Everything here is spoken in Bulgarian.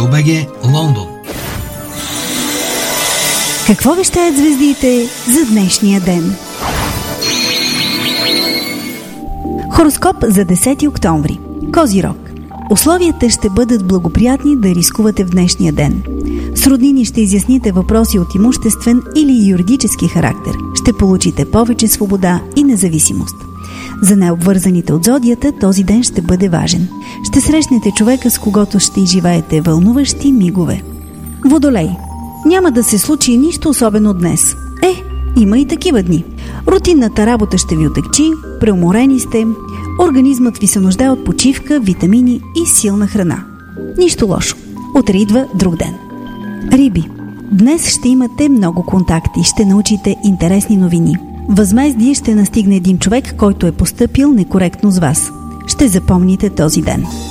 Радио.бг, Лондон. Какво вещаят звездите за днешния ден? Хороскоп за 10 октомври. Козирог. Условията ще бъдат благоприятни да рискувате в днешния ден. С роднини ще изясните въпроси от имуществен или юридически характер. Ще получите повече свобода и независимост. За необвързаните от зодията този ден ще бъде важен. Ще срещнете човека, с когото ще изживеете вълнуващи мигове. Водолей. Няма да се случи нищо особено днес. Има и такива дни. Рутинната работа ще ви отегчи, преуморени сте, организмът ви се нуждае от почивка, витамини и силна храна. Нищо лошо. Утре идва друг ден. Риби. Днес ще имате много контакти, ще научите интересни новини. Възмездие ще настигне един човек, който е постъпил некоректно с вас. Ще запомните този ден.